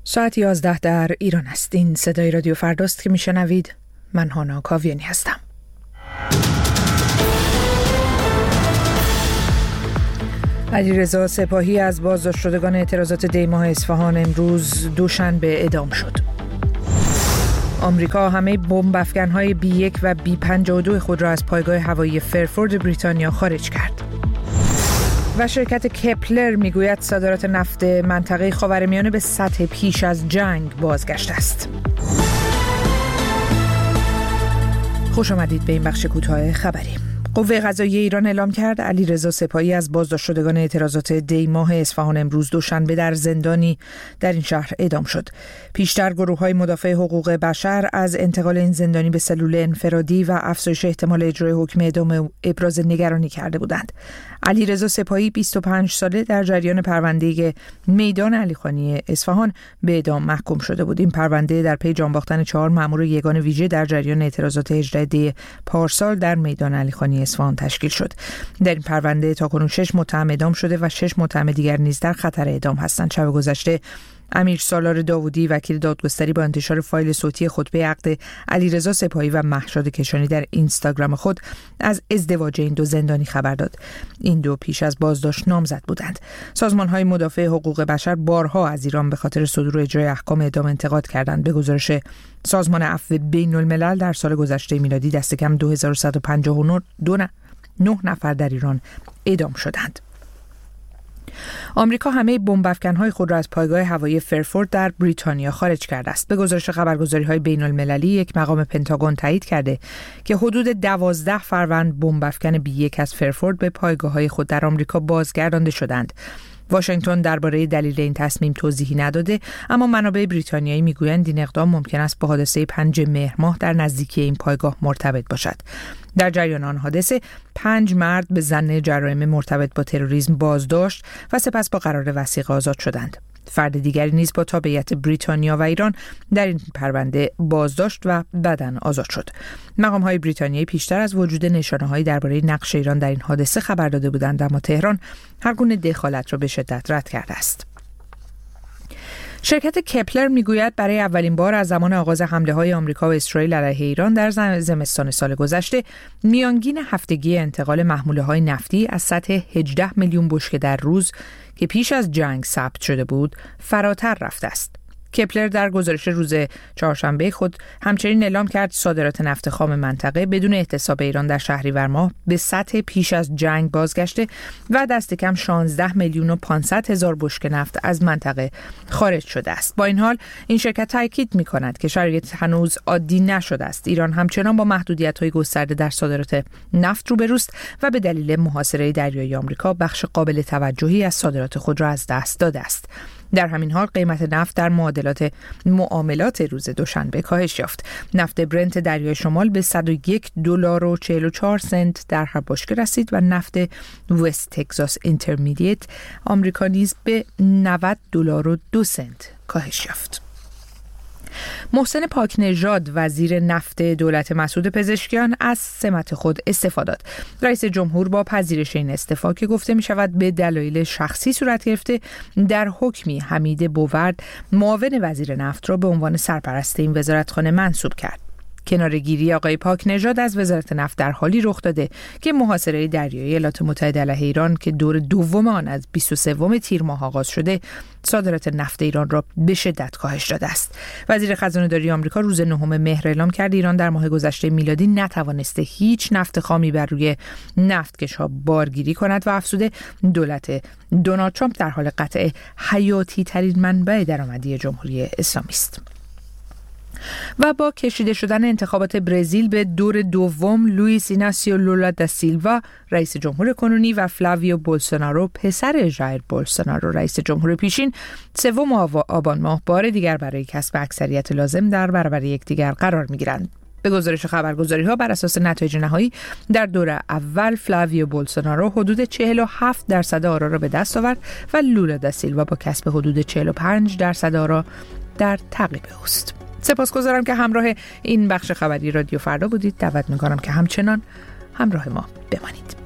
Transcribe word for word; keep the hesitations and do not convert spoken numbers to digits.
ساعت یازده در ایران است. این صدای رادیو فرداست که میشنوید. من هانا کاویانی هستم. علیرضا سپاهی از بازداشت شدگان اعتراضات دیماه اصفهان امروز دوشنبه اعدام شد. آمریکا همه بمب افکن‌های بی یک و بی پنجاه و دو خود را از پایگاه هوایی فرفورد بریتانیا خارج کرد. و شرکت کپلر میگوید صادرات نفت منطقه خاورمیانه به سطح پیش از جنگ بازگشته است. خوش آمدید به این بخش کوتاه خبری. قوه قضاییه ایران اعلام کرد علیرضا سپاهی از بازداشت شدگان اعتراضات دی ماه اصفهان امروز دوشنبه در زندانی در این شهر اعدام شد. پیشتر گروه‌های مدافع حقوق بشر از انتقال این زندانی به سلول انفرادی و افزایش احتمال اجرای حکم اعدام ابراز نگرانی کرده بودند. علیرضا سپاهی بیست و پنج ساله در جریان پرونده میدان علیخانی اصفهان به اعدام محکوم شده بود. این پرونده در پی جان باختن چهار مأمور یگان ویژه در جریان اعتراضات هجده دی پارسال در میدان علیخانی اصفهان تشکیل شد. در این پرونده تاکنون شش متهم اعدام شده و شش متهم دیگر نیز در خطر اعدام هستند. شب گذشته امیر سالار داوودی وکیل دادگستری با انتشار فایل صوتی خطبه عقد علیرضا سپاهی و مهشاد کشانی در اینستاگرام خود از ازدواج این دو زندانی خبر داد. این دو پیش از بازداشت نامزد بودند. سازمان‌های مدافع حقوق بشر بارها از ایران به خاطر صدور و اجرای احکام اعدام انتقاد کردند. به گزارش سازمان عفو بین‌الملل در سال گذشته میلادی دست کم دو هزار و صد و پنجاه و نه نفر در ایران اعدام شدند. آمریکا همه بمب افکن‌های خود را از پایگاه هوایی فرفورد در بریتانیا خارج کرده است. به گزارش خبرگزاری‌های بین‌المللی یک مقام پنتاگون تایید کرده که حدود دوازده فروند بمب افکن بی یک از فرفورد به پایگاه‌های خود در آمریکا بازگردانده شدند. واشنگتن درباره دلیل این تصمیم توضیحی نداده، اما منابع بریتانیایی میگویند این اقدام ممکن است با حادثه پنجم مهر ماه در نزدیکی این پایگاه مرتبط باشد. در جریان آن حادثه پنج مرد به ظن جرایم مرتبط با تروریسم بازداشت و سپس با قرار وثیقه آزاد شدند. فرد دیگری نیز با تابعیت بریتانیا و ایران در این پرونده بازداشت و بعداً آزاد شد. مقام‌های بریتانیایی پیشتر از وجود نشانه‌هایی درباره نقش ایران در این حادثه خبر داده بودند، اما تهران هر گونه دخالت را به شدت رد کرده است. شرکت کپلر میگوید برای اولین بار از زمان آغاز حمله‌های آمریکا و اسرائیل علیه ایران در زمستان سال گذشته میانگین هفتگی انتقال محموله‌های نفتی از سطح هجده میلیون بشکه در روز که پیش از جنگ ثبت شده بود فراتر رفته است. کپلر در گزارش روز چهارشنبه خود همچنین اعلام کرد صادرات نفت خام منطقه بدون احتساب ایران در شهریور ماه به سطح پیش از جنگ بازگشته و دست کم شانزده میلیون و پانصد هزار بشکه نفت از منطقه خارج شده است. با این حال این شرکت تاکید می‌کند که شرایط هنوز عادی نشده است. ایران همچنان با محدودیت‌های گسترده در صادرات نفت روبروست و به دلیل محاصره دریایی آمریکا بخش قابل توجهی از صادرات خود را از دست داده است. در همین حال قیمت نفت در معادلات معاملات روز دوشنبه کاهش یافت. نفت برنت دریای شمال به صد و یک دلار و چهل و چهار سنت در هر بشکه رسید و نفت وست تگزاس اینترمدیت آمریکا نیز به نود دلار و دو سنت کاهش یافت. محسن پاک نژاد وزیر نفت دولت مسعود پزشکیان از سمت خود استعفا داد. رئیس جمهور با پذیرش این استعفا که گفته می شود به دلایل شخصی صورت گرفته در حکمی حمید بوورد معاون وزیر نفت را به عنوان سرپرست این وزارتخانه منصوب کرد. کناره‌گیری آقای پاک نژاد از وزارت نفت در حالی رخ داده که محاصره دریایی ایالات متحده علیه ایران که دور دوم آن از بیست و سوم تیر ماه آغاز شده صادرات نفت ایران را به شدت کاهش داده است. وزیر خزانه‌داری آمریکا روز نهم مهر اعلام کرد ایران در ماه گذشته میلادی نتوانسته هیچ نفت خامی بر روی نفتکش‌ها بارگیری کند و افزوده دولت دونالد ترامپ در حال قطع حیاتی ترین منبع درآمدی جمهوری اسلامی است. و با کشیده شدن انتخابات برزیل به دور دوم لوئیس ایناسیو لولا دا سیلوا رئیس جمهور کنونی و فلاویو بولسونارو پسر ژائر بولسونارو رئیس جمهور پیشین سوم آبان ماه بار دیگر برای کسب اکثریت لازم در برابر یکدیگر قرار می‌گیرند. به گزارش خبرگزاری‌ها بر اساس نتایج نهایی در دور اول فلاویو بولسونارو حدود چهل و هفت درصد آرا را به دست آورد و لولا دا سیلوا با کسب حدود چهل و پنج درصد آرا در تعقیب اوست. سپاسگزارم که همراه این بخش خبری رادیو فردا بودید. دعوت می‌کنم که همچنان همراه ما بمانید.